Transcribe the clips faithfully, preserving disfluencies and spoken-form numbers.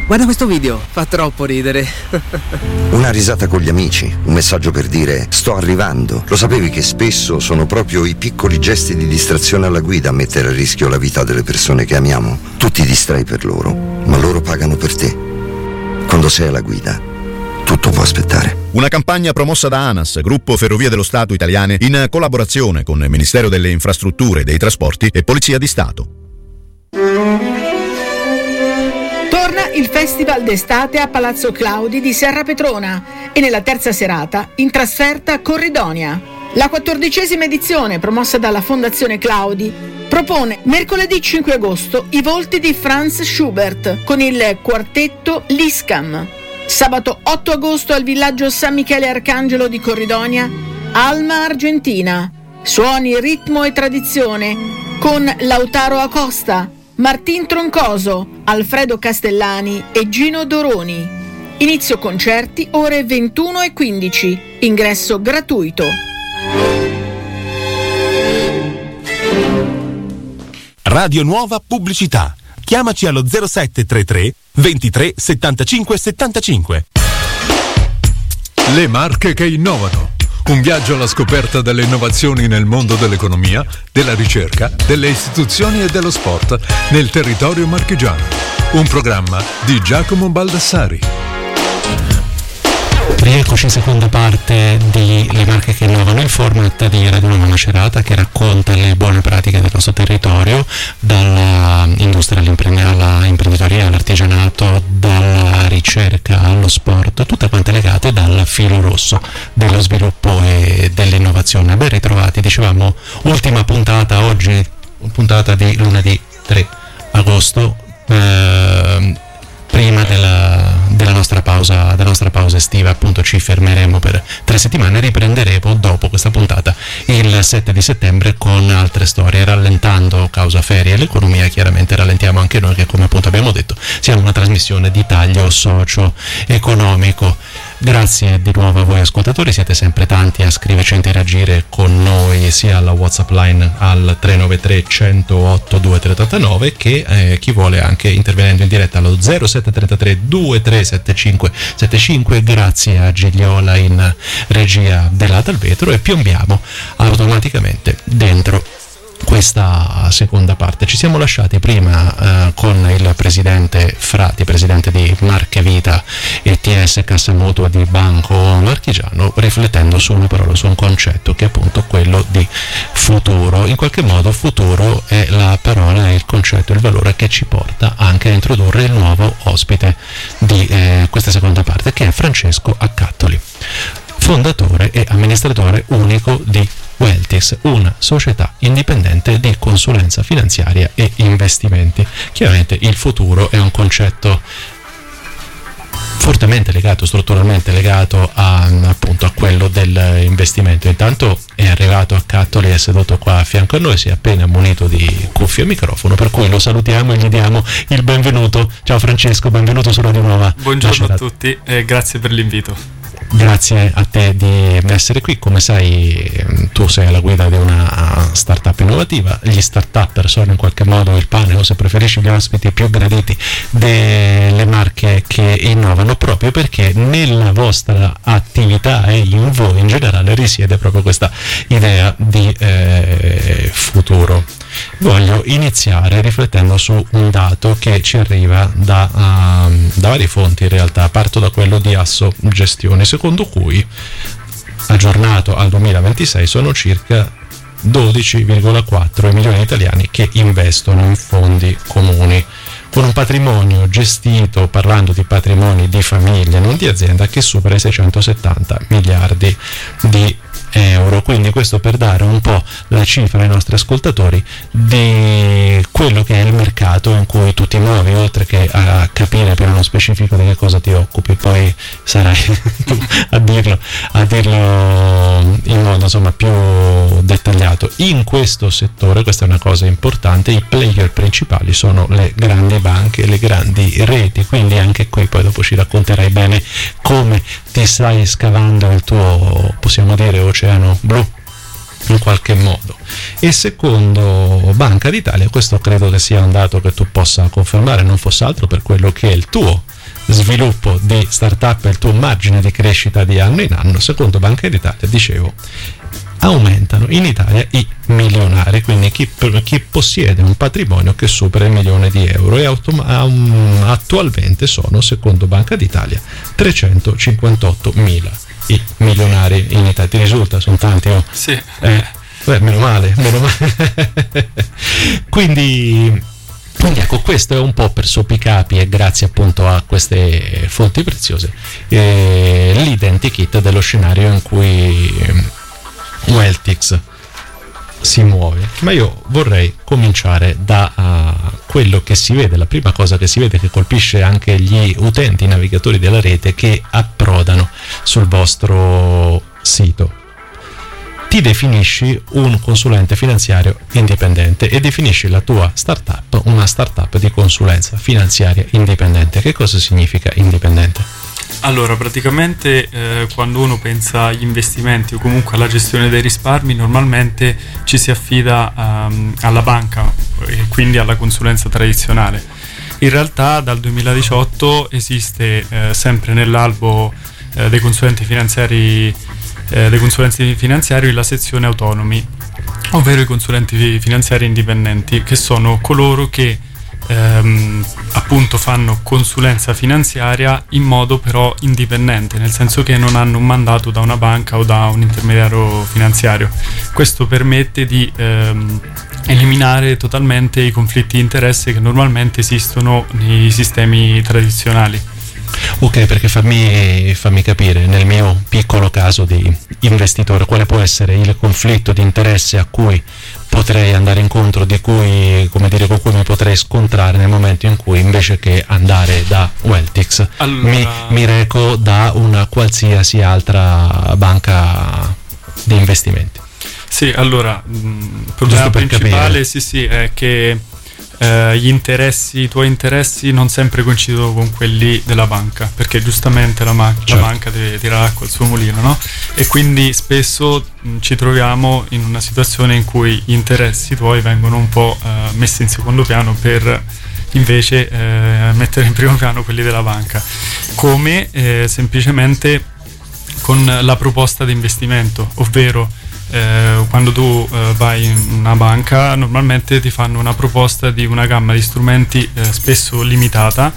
Guarda questo video, fa troppo ridere. Una risata con gli amici, un messaggio per dire sto arrivando. Lo sapevi che spesso sono proprio i piccoli gesti di distrazione alla guida a mettere a rischio la vita delle persone che amiamo? Tu ti distrai per loro, ma loro pagano per te. Quando sei alla guida, tutto può aspettare. Una campagna promossa da ANAS, Gruppo Ferrovie dello Stato Italiane, in collaborazione con il Ministero delle Infrastrutture e dei Trasporti e Polizia di Stato. Torna il Festival d'estate a Palazzo Claudi di Serra Petrona e nella terza serata in trasferta a Corridonia. La quattordicesima edizione, promossa dalla Fondazione Claudi, propone mercoledì cinque agosto i volti di Franz Schubert con il quartetto Liscam. Sabato otto agosto al villaggio San Michele Arcangelo di Corridonia, Alma Argentina. Suoni, ritmo e tradizione con Lautaro Acosta, Martin Troncoso, Alfredo Castellani e Gino Doroni. Inizio concerti ore ventuno e quindici. Ingresso gratuito. Radio Nuova Pubblicità. Chiamaci allo zero sette tre tre ventitré settantacinque settantacinque. Le marche che innovano. Un viaggio alla scoperta delle innovazioni nel mondo dell'economia, della ricerca, delle istituzioni e dello sport nel territorio marchigiano. Un programma di Giacomo Baldassari. Rieccoci, seconda parte di Le marche che innovano, il format di Radio Nuova Macerata che racconta le buone pratiche del nostro territorio, dall'industria all'imprenditoria, all'artigianato, dalla ricerca allo sport, tutte quante legate dal filo rosso dello sviluppo e dell'innovazione. Ben ritrovati, dicevamo, ultima puntata oggi, puntata di lunedì tre agosto, eh, prima della, della nostra pausa della nostra pausa estiva. Appunto ci fermeremo per tre settimane, riprenderemo dopo questa puntata il sette di settembre con altre storie, rallentando causa ferie e l'economia. Chiaramente rallentiamo anche noi, che come appunto abbiamo detto siamo una trasmissione di taglio socio-economico. Grazie di nuovo a voi ascoltatori, siete sempre tanti a scriverci e interagire con noi sia alla WhatsApp line al tre nove tre uno zero otto due tre otto nove che eh, chi vuole anche intervenendo in diretta allo zero sette tre tre due tre sette cinque sette cinque. Grazie a Gigliola in regia dell'Ata al Vetro, e piombiamo automaticamente dentro questa seconda parte. Ci siamo lasciati prima eh, con il presidente Frati, presidente di Marche Vita e T S Cassa Mutua di Banco Marchigiano, riflettendo su una parola, su un concetto che è appunto quello di futuro. In qualche modo futuro è la parola, è il concetto, il valore che ci porta anche a introdurre il nuovo ospite di eh, questa seconda parte, che è Francesco Accattoli, fondatore e amministratore unico di Weltis, una società indipendente di consulenza finanziaria e investimenti. Chiaramente il futuro è un concetto fortemente legato, strutturalmente legato a, appunto a quello dell'investimento. Intanto è arrivato Accattoli, è seduto qua a fianco a noi, si è appena munito di cuffie e microfono, per cui lo salutiamo e gli diamo il benvenuto. Ciao Francesco, benvenuto su Radio Nuova. Buongiorno a tutti e grazie per l'invito. Grazie a te di essere qui. Come sai, tu sei alla guida di una startup innovativa. Gli start-upper sono in qualche modo il pane, o se preferisci gli ospiti più graditi delle marche che innovano, proprio perché nella vostra attività e in voi in generale risiede proprio questa idea di eh, futuro. Voglio iniziare riflettendo su un dato che ci arriva da, uh, da varie fonti. In realtà parto da quello di Asso Gestione, secondo cui aggiornato al duemilaventisei sono circa dodici virgola quattro milioni di italiani che investono in fondi comuni, con un patrimonio gestito, parlando di patrimoni di famiglia, non di azienda, che supera i seicentosettanta miliardi di euro. Quindi questo per dare un po' la cifra ai nostri ascoltatori di quello che è il mercato in cui tu ti muovi, oltre che a capire più nello specifico di che cosa ti occupi, poi sarai tu a dirlo, a dirlo in modo insomma più dettagliato. In questo settore, questa è una cosa importante, i player principali sono le grandi banche, le grandi reti, quindi anche qui poi dopo ci racconterai bene come ti stai scavando il tuo, possiamo dire, oceano blu in qualche modo. E secondo Banca d'Italia, questo credo che sia un dato che tu possa confermare, non fosse altro per quello che è il tuo sviluppo di startup e il tuo margine di crescita di anno in anno, secondo Banca d'Italia, dicevo, aumentano in Italia i milionari, quindi chi, chi possiede un patrimonio che supera il milione di euro, e autom- um, attualmente sono, secondo Banca d'Italia, trecentocinquantottomila i milionari in Italia. Ti risulta? Sono tanti? Oh. Sì. Eh, beh, meno male, meno male. quindi Quindi ecco, questo è un po' per soppicapi, e grazie appunto a queste fonti preziose, eh, l'identikit dello scenario in cui Weltix si muove. Ma io vorrei cominciare da uh, quello che si vede, la prima cosa che si vede, che colpisce anche gli utenti, i navigatori della rete che approdano sul vostro sito. Ti definisci un consulente finanziario indipendente e definisci la tua startup una startup di consulenza finanziaria indipendente. Che cosa significa indipendente? Allora, praticamente eh, quando uno pensa agli investimenti o comunque alla gestione dei risparmi, normalmente ci si affida um, alla banca e quindi alla consulenza tradizionale. In realtà dal duemiladiciotto esiste eh, sempre nell'albo eh, dei consulenti finanziari Eh, dei consulenti finanziari la sezione autonomi, ovvero i consulenti finanziari indipendenti, che sono coloro che ehm, appunto fanno consulenza finanziaria in modo però indipendente, nel senso che non hanno un mandato da una banca o da un intermediario finanziario. Questo permette di ehm, eliminare totalmente i conflitti di interesse che normalmente esistono nei sistemi tradizionali. Ok, perché fammi, fammi capire, nel mio piccolo caso di investitore, quale può essere il conflitto di interesse a cui potrei andare incontro, di cui, come dire, con cui mi potrei scontrare nel momento in cui, invece che andare da Weltix, allora, mi, mi reco da una qualsiasi altra banca di investimenti? Sì, allora, il problema principale sì, sì, è che Uh, gli interessi, i tuoi interessi non sempre coincidono con quelli della banca, perché giustamente la, ma- certo. la banca deve tirare acqua al suo mulino, no? E quindi spesso mh, ci troviamo in una situazione in cui gli interessi tuoi vengono un po' uh, messi in secondo piano per invece uh, mettere in primo piano quelli della banca, come eh, semplicemente con la proposta di investimento, ovvero Eh, quando tu eh, vai in una banca normalmente ti fanno una proposta di una gamma di strumenti eh, spesso limitata,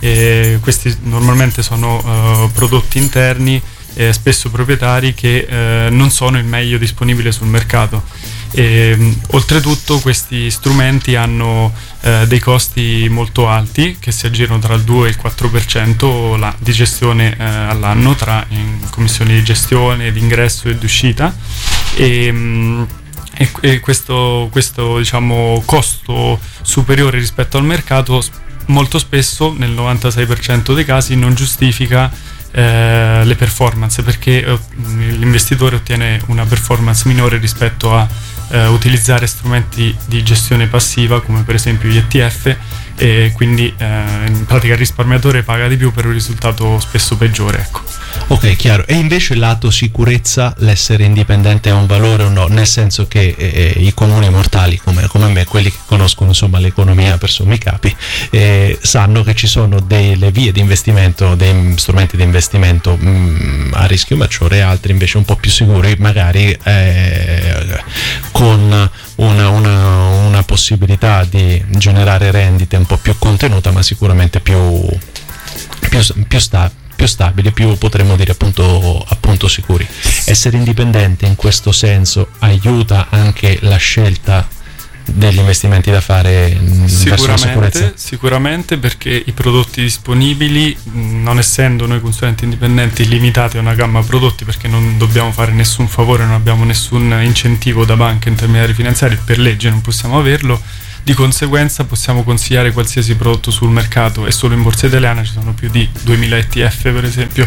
e questi normalmente sono eh, prodotti interni, eh, spesso proprietari, che eh, non sono il meglio disponibile sul mercato. E, mh, oltretutto questi strumenti hanno eh, dei costi molto alti che si aggirano tra il due e il quattro per cento la, di gestione eh, all'anno, tra in commissioni di gestione, di ingresso e di uscita, e, mh, e, e questo, questo diciamo costo superiore rispetto al mercato molto spesso, nel novantasei per cento dei casi, non giustifica eh, le performance, perché eh, l'investitore ottiene una performance minore rispetto a eh, utilizzare strumenti di gestione passiva come per esempio gli E T F, e quindi eh, in pratica il risparmiatore paga di più per un risultato spesso peggiore, ecco. Ok, chiaro. E invece lato sicurezza, l'essere indipendente ha un valore o no? Nel senso che eh, i comuni mortali come, come me, quelli che conoscono insomma l'economia per sommi capi, eh, sanno che ci sono delle vie di investimento, dei strumenti di investimento mh, a rischio maggiore, e altri invece un po' più sicuri, magari eh, con una, una, una possibilità di generare rendite un po' più contenuta, ma sicuramente più, più, più stabile. più stabili, più potremmo dire appunto, appunto sicuri. Essere indipendente in questo senso aiuta anche la scelta degli investimenti da fare verso la sicurezza? Sicuramente, perché i prodotti disponibili, non essendo noi consulenti indipendenti limitati a una gamma prodotti, perché non dobbiamo fare nessun favore, non abbiamo nessun incentivo da banche e intermediari finanziari, per legge non possiamo averlo, di conseguenza possiamo consigliare qualsiasi prodotto sul mercato, e solo in borsa italiana ci sono più di duemila E T F per esempio,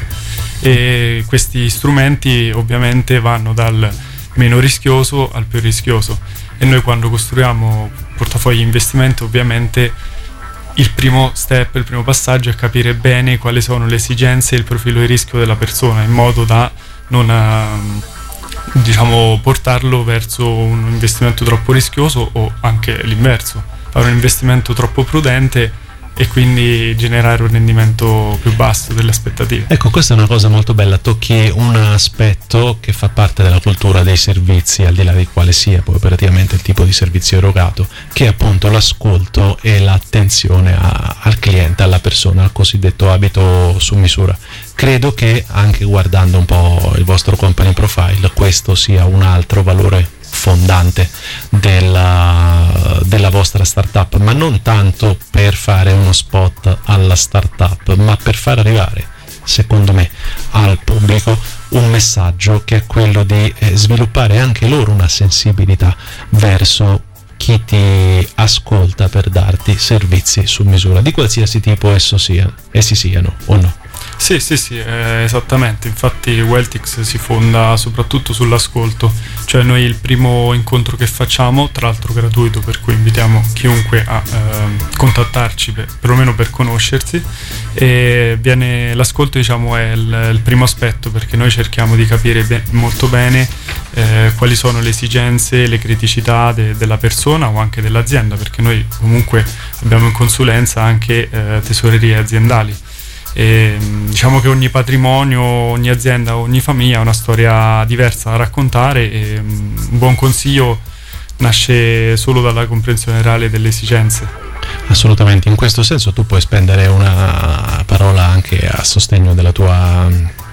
e questi strumenti ovviamente vanno dal meno rischioso al più rischioso, e noi quando costruiamo portafogli di investimento ovviamente il primo step, il primo passaggio è capire bene quali sono le esigenze e il profilo di rischio della persona, in modo da non uh, diciamo portarlo verso un investimento troppo rischioso, o anche l'inverso, fare un investimento troppo prudente e quindi generare un rendimento più basso delle aspettative. Ecco, questa è una cosa molto bella, tocchi un aspetto che fa parte della cultura dei servizi, al di là di quale sia poi operativamente il tipo di servizio erogato, che è appunto l'ascolto e l'attenzione a, al cliente, alla persona, al cosiddetto abito su misura. Credo che anche guardando un po' il vostro company profile questo sia un altro valore fondante della, della vostra startup, ma non tanto per fare uno spot alla startup, ma per far arrivare, secondo me, al pubblico un messaggio che è quello di eh, sviluppare anche loro una sensibilità verso chi ti ascolta per darti servizi su misura, di qualsiasi tipo esso sia, essi siano o no. Sì, sì, sì, eh, esattamente. Infatti Weltix si fonda soprattutto sull'ascolto, cioè noi il primo incontro che facciamo, tra l'altro gratuito, per cui invitiamo chiunque a eh, contattarci per, perlomeno per conoscersi, e viene, l'ascolto diciamo è il, il primo aspetto, perché noi cerchiamo di capire be- molto bene eh, quali sono le esigenze, le criticità de- della persona o anche dell'azienda, perché noi comunque abbiamo in consulenza anche eh, tesorerie aziendali. E diciamo che ogni patrimonio, ogni azienda, ogni famiglia ha una storia diversa da raccontare, e un buon consiglio nasce solo dalla comprensione reale delle esigenze. Assolutamente, in questo senso tu puoi spendere una parola anche a sostegno della tua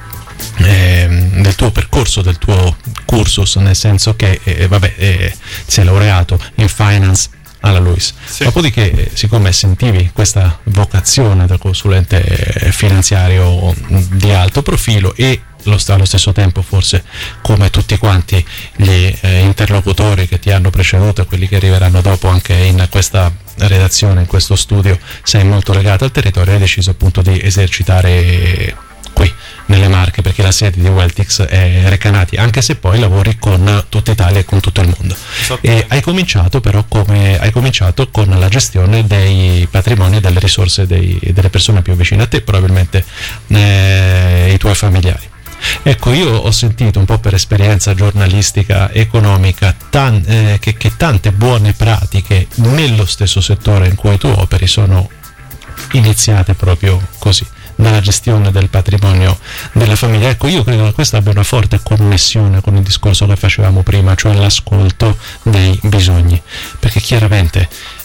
eh, del tuo percorso, del tuo cursus, nel senso che eh, vabbè eh, sei laureato in finance alla Luis, sì. Dopodiché, siccome sentivi questa vocazione da consulente finanziario di alto profilo e lo sta allo stesso tempo, forse come tutti quanti gli eh, interlocutori che ti hanno preceduto e quelli che arriveranno dopo anche in questa redazione, in questo studio, sei molto legato al territorio e hai deciso appunto di esercitare qui nelle Marche, perché la sede di Weltix è Recanati, anche se poi lavori con tutta Italia e con tutto il mondo. E hai cominciato però come hai cominciato con la gestione dei patrimoni e delle risorse dei, delle persone più vicine a te, probabilmente eh, i tuoi familiari. Ecco, io ho sentito un po' per esperienza giornalistica economica tan, eh, che, che tante buone pratiche nello stesso settore in cui tu operi sono iniziate proprio così, dalla gestione del patrimonio della famiglia. Ecco, io credo che questa abbia una forte connessione con il discorso che facevamo prima, cioè l'ascolto dei bisogni, perché chiaramente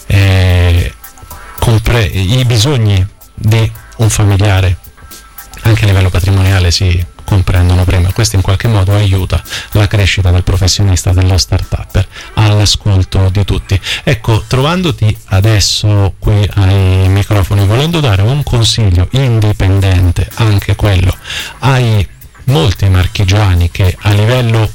eh, compre- i bisogni di un familiare anche a livello patrimoniale si comprendono prima. Questo in qualche modo aiuta la crescita del professionista, dello start-upper, all'ascolto di tutti. Ecco, trovandoti adesso qui ai microfoni, volendo dare un consiglio indipendente, anche quello, ai molti marchigiani che a livello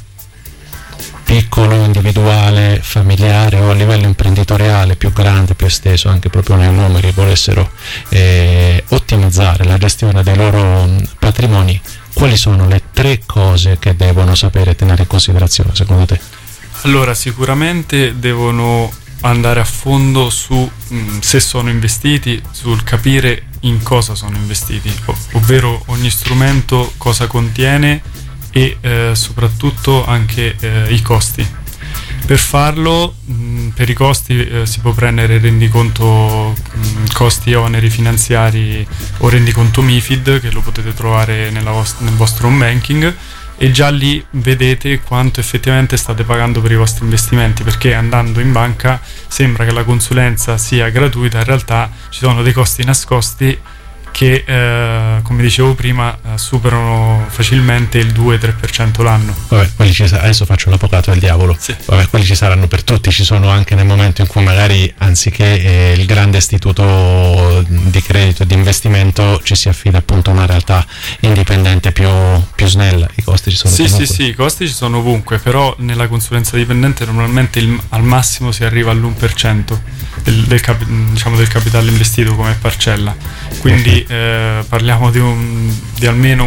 piccolo, individuale, familiare o a livello imprenditoriale più grande, più esteso, anche proprio nei numeri, volessero eh, ottimizzare la gestione dei loro patrimoni, quali sono le tre cose che devono sapere tenere in considerazione secondo te? Allora, sicuramente devono andare a fondo su mh, se sono investiti, sul capire in cosa sono investiti, ov- ovvero ogni strumento cosa contiene e eh, soprattutto anche eh, i costi. Per farlo, mh, per i costi eh, si può prendere il rendiconto mh, costi e oneri finanziari o rendiconto MiFID, che lo potete trovare nella vost- nel vostro home banking, e già lì vedete quanto effettivamente state pagando per i vostri investimenti, perché andando in banca sembra che la consulenza sia gratuita, in realtà ci sono dei costi nascosti che eh, come dicevo prima eh, superano facilmente il due tre per cento l'anno. Vabbè, quelli ci sa- adesso faccio l'avvocato del diavolo. Sì. Vabbè, quelli ci saranno per tutti, ci sono anche nel momento in cui magari anziché eh, il grande istituto di credito e di investimento ci si affida appunto a una realtà indipendente più, più snella. I costi ci sono sì comunque. sì sì i costi ci sono ovunque, però nella consulenza dipendente normalmente il, al massimo si arriva all'uno per cento del, del, cap- diciamo del capitale investito come parcella, quindi okay. eh, parliamo di, un, di almeno